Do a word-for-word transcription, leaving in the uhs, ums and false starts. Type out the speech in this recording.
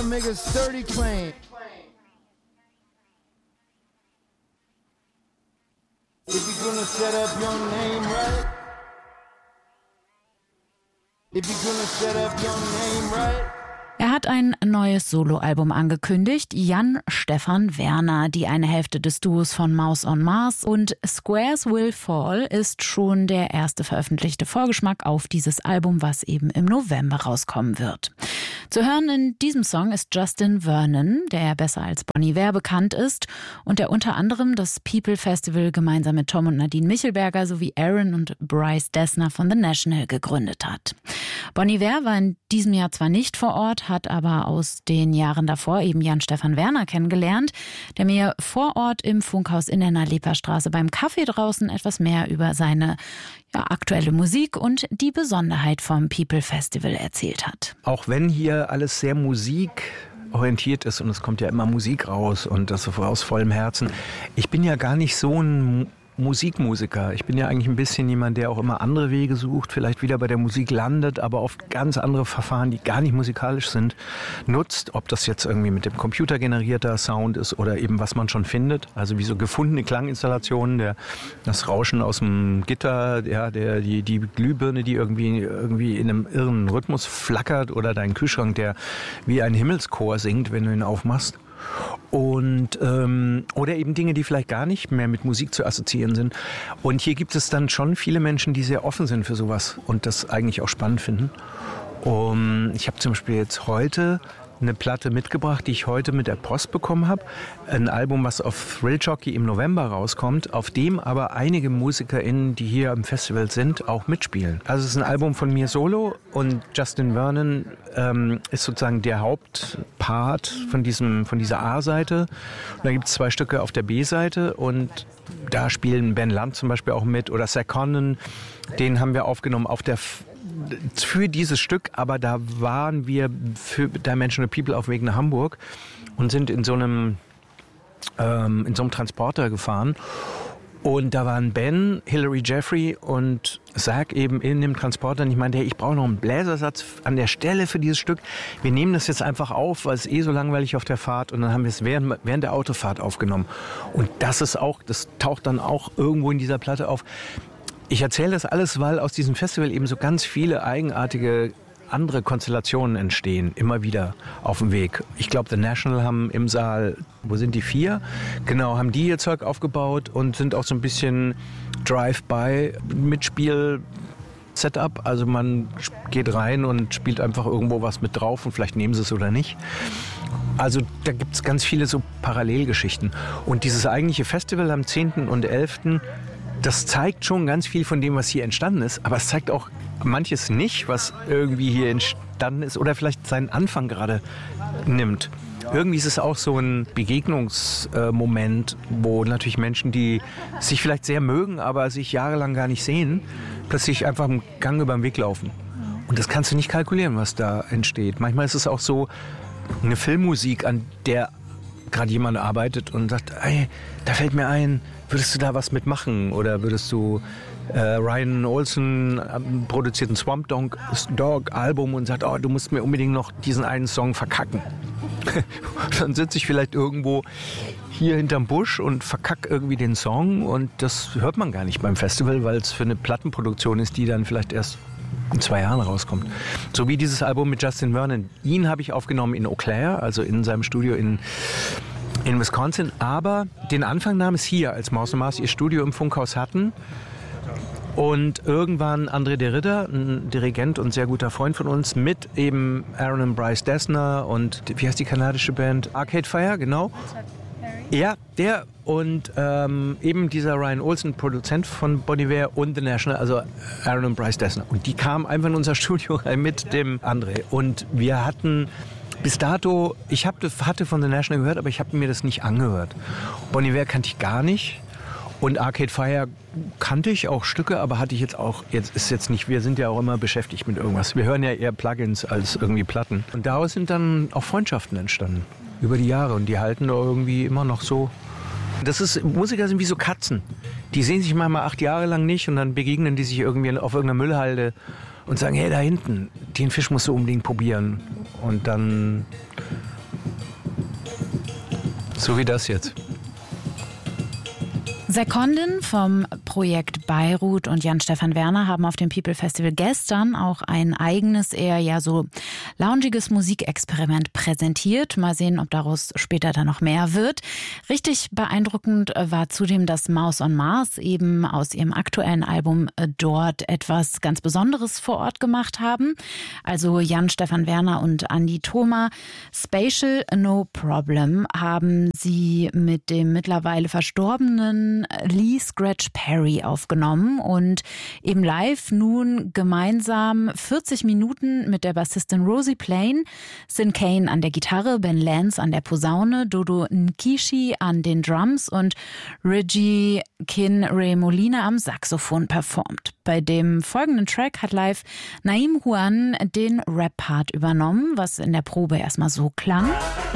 make a sturdy claim. If you're gonna set up your name right, if you're gonna set up your name right. Er hat ein neues Soloalbum angekündigt, Jan Stefan Werner, die eine Hälfte des Duos von Mouse on Mars, und Squares Will Fall ist schon der erste veröffentlichte Vorgeschmack auf dieses Album, was eben im November rauskommen wird. Zu hören in diesem Song ist Justin Vernon, der besser als Bon Iver bekannt ist und der unter anderem das People Festival gemeinsam mit Tom und Nadine Michelberger sowie Aaron und Bryce Dessner von The National gegründet hat. Bon Iver war in diesem Jahr zwar nicht vor Ort, hat aber aus den Jahren davor eben Jan Stefan Werner kennengelernt, der mir vor Ort im Funkhaus in der Nalepa-Straße beim Kaffee draußen etwas mehr über seine ja, aktuelle Musik und die Besonderheit vom People Festival erzählt hat. Auch wenn hier alles sehr musikorientiert ist und es kommt ja immer Musik raus und das aus vollem Herzen. Ich bin ja gar nicht so ein Musikmusiker. Ich bin ja eigentlich ein bisschen jemand, der auch immer andere Wege sucht, vielleicht wieder bei der Musik landet, aber oft ganz andere Verfahren, die gar nicht musikalisch sind, nutzt. Ob das jetzt irgendwie mit dem Computer generierter Sound ist oder eben was man schon findet. Also wie so gefundene Klanginstallationen, der, das Rauschen aus dem Gitter, ja, der, die, die Glühbirne, die irgendwie, irgendwie in einem irren Rhythmus flackert oder dein Kühlschrank, der wie ein Himmelschor singt, wenn du ihn aufmachst. Und ähm, oder eben Dinge, die vielleicht gar nicht mehr mit Musik zu assoziieren sind. Und hier gibt es dann schon viele Menschen, die sehr offen sind für sowas und das eigentlich auch spannend finden. Um, ich habe zum Beispiel jetzt heute eine Platte mitgebracht, die ich heute mit der Post bekommen habe. Ein Album, was auf Thrill Jockey im November rauskommt, auf dem aber einige MusikerInnen, die hier im Festival sind, auch mitspielen. Also es ist ein Album von mir solo und Justin Vernon ähm, ist sozusagen der Hauptpart von, diesem, von dieser A-Seite. Und da gibt es zwei Stücke auf der B-Seite und da spielen Ben Land zum Beispiel auch mit oder Zach Condon. Den haben wir aufgenommen auf der für dieses Stück, aber da waren wir für Dimensional People auf Weg nach Hamburg und sind in so einem ähm, in so einem Transporter gefahren und da waren Ben, Hilary Jeffrey und Zach eben in dem Transporter und ich meinte, hey, ich brauche noch einen Bläsersatz an der Stelle für dieses Stück. Wir nehmen das jetzt einfach auf, weil es eh so langweilig auf der Fahrt und dann haben wir es während, während der Autofahrt aufgenommen und das ist auch, das taucht dann auch irgendwo in dieser Platte auf. Ich erzähle das alles, weil aus diesem Festival eben so ganz viele eigenartige andere Konstellationen entstehen, immer wieder auf dem Weg. Ich glaube, The National haben im Saal, wo sind die vier? Genau, haben die ihr Zeug aufgebaut und sind auch so ein bisschen Drive-by-Mitspiel Setup. Also man geht rein und spielt einfach irgendwo was mit drauf und vielleicht nehmen sie es oder nicht. Also da gibt es ganz viele so Parallelgeschichten. Und dieses eigentliche Festival am zehnten und elften das zeigt schon ganz viel von dem, was hier entstanden ist, aber es zeigt auch manches nicht, was irgendwie hier entstanden ist oder vielleicht seinen Anfang gerade nimmt. Irgendwie ist es auch so ein Begegnungsmoment, wo natürlich Menschen, die sich vielleicht sehr mögen, aber sich jahrelang gar nicht sehen, plötzlich einfach im Gang über den Weg laufen. Und das kannst du nicht kalkulieren, was da entsteht. Manchmal ist es auch so eine Filmmusik, an der gerade jemand arbeitet und sagt, ey, da fällt mir ein, würdest du da was mitmachen? Oder würdest du äh, Ryan Olsen ähm, produziert ein Swamp Dog, Dog Album und sagt, oh, du musst mir unbedingt noch diesen einen Song verkacken. Dann sitze ich vielleicht irgendwo hier hinterm Busch und verkack irgendwie den Song und das hört man gar nicht beim Festival, weil es für eine Plattenproduktion ist, die dann vielleicht erst in zwei Jahren rauskommt. So wie dieses Album mit Justin Vernon. Ihn habe ich aufgenommen in Eau Claire, also in seinem Studio in in Wisconsin, aber den Anfang nahm es hier, als Mouse on Mars ihr Studio im Funkhaus hatten. Und irgendwann André de Ritter, ein Dirigent und sehr guter Freund von uns, mit eben Aaron und Bryce Dessner und wie heißt die kanadische Band? Arcade Fire, genau. Ja, der und ähm, eben dieser Ryan Olsen, Produzent von Bon Iver und The National, also Aaron und Bryce Dessner. Und die kamen einfach in unser Studio rein mit dem André. Und wir hatten bis dato, ich hab, hatte von The National gehört, aber ich habe mir das nicht angehört. Bon Iver kannte ich gar nicht. Und Arcade Fire kannte ich auch Stücke, aber hatte ich jetzt auch, jetzt ist jetzt nicht, wir sind ja auch immer beschäftigt mit irgendwas. Wir hören ja eher Plugins als irgendwie Platten. Und daraus sind dann auch Freundschaften entstanden. Über die Jahre. Und die halten irgendwie immer noch so. Das ist, Musiker sind wie so Katzen. Die sehen sich manchmal acht Jahre lang nicht und dann begegnen die sich irgendwie auf irgendeiner Müllhalde und sagen, hey, da hinten, den Fisch musst du unbedingt probieren. Und dann So wie das jetzt. Zack Condon vom Projekt Beirut und Jan-Stefan Werner haben auf dem People Festival gestern auch ein eigenes, eher ja so loungiges Musikexperiment präsentiert. Mal sehen, ob daraus später dann noch mehr wird. Richtig beeindruckend war zudem, dass Mouse on Mars eben aus ihrem aktuellen Album dort etwas ganz Besonderes vor Ort gemacht haben. Also Jan-Stefan Werner und Andi Thoma. Spatial No Problem haben sie mit dem mittlerweile verstorbenen Lee Scratch Perry aufgenommen und eben live nun gemeinsam vierzig Minuten mit der Bassistin Rosie Plain, Sin Kane an der Gitarre, Ben Lance an der Posaune, Dodo Nkishi an den Drums und Reggie Kin-Remolina am Saxophon performt. Bei dem folgenden Track hat live Naim Juan den Rap-Part übernommen, was in der Probe erstmal so klang.